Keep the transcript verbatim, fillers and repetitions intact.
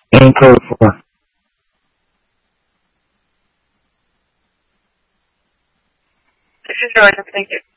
And code four. This is Georgia. Thank you.